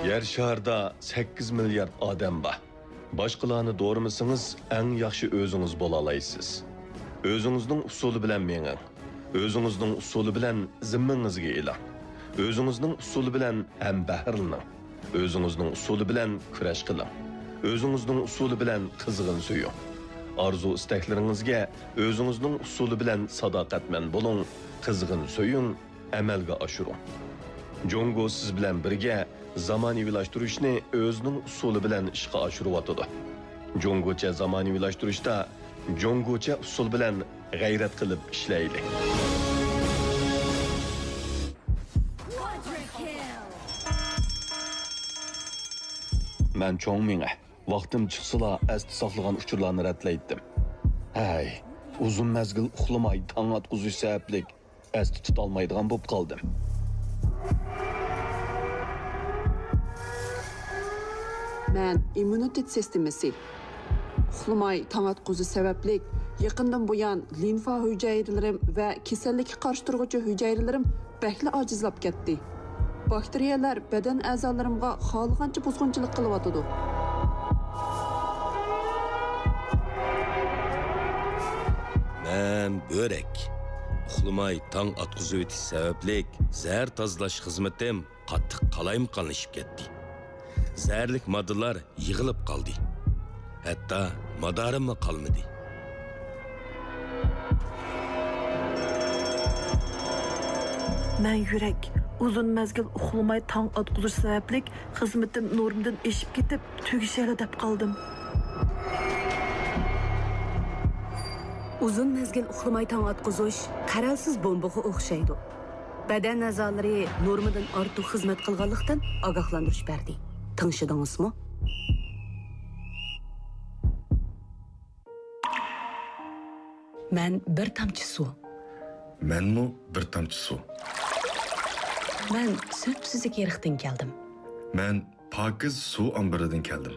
Yer şarda 8 milyard odam bor. Boshqalarni do'rimisingiz, eng yaxshi o'zingiz bo'la olasiz. O'zingizning usuli bilan menging. O'zingizning usuli bilan zimmangizga eling. O'zingizning usuli bilan ham bahrlaning. O'zingizning usuli bilan kurash qiling. O'zingizning usuli bilan qizg'in suying. Arzu istaklaringizga o'zingizning usuli bilan sadoqatman bo'ling, qizg'in suying, amalga oshiring. Jongo siz bilan birga zamonaviylashtirishni o'zining usuli bilan ishga oshiryotdi. Jongocha zamonaviylashtirishda jongocha usul bilan g'ayrat qilib ishlaylik. Men cho'ng menga vaqtim chiqsala asti saqlagan uchurlarni ratlaydim. Hay, uzun mezgil uxlamay tong atquzish sabablik asti tutolmaydigan bo'lib qoldim. Men immunitet sistemasi uxlamay tong atquzish sabablik yaqindan buyon limfa hujayralarim va kasallikka qarshi turuvchi hujayralarim bakli ojizlab ketdi. Bakteriyalar badan a'zolarimga xohlagancha buzg'unchilik qilyotdi. Men börek. Uxlamay tong atquzish o'tish sabablik zahar tozalash xizmatim qattiq qalayimqonlashib ketdi. Zərlik moddalar yığılıb qaldı. Hətta madarimmi qalmadı. Mən yürək uzun məzgil uxlamay tong atquzish sabablik xizmatim normdan eşib ketib tugishali deb qaldım. Uzun mezgil uxlamay tong atquzish qaralsiz bombaga o'xshaydi. Badan a'zolari normadan ortiq xizmat qilganlikdan ogohlantirish berdi. Tanışdыңызмы? Мен bir тамчы су. Menmi bir tamchi suv. Men söpsüzlük yerikten keldim. Men pokiz suv ombiridan keldim.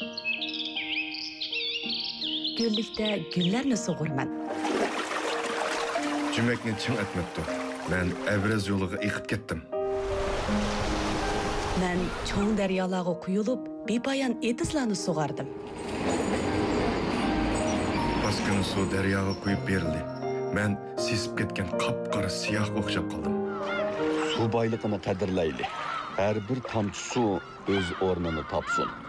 Güllikdə güllərni sug'urman. Cüməkni çin etmepti. Men Evraz yo'liga eqib ketdim. Men cho'ng daryolarga quyilib, bepoyon etizlarni sug'ardim. Baskını suv daryoga quyib berildi. Men sesib ketgan qop-qora siyoh o'xshab qoldim. Suv boyligini qadrlaylik. Har bir tomchi suv o'z o'rnini topsin.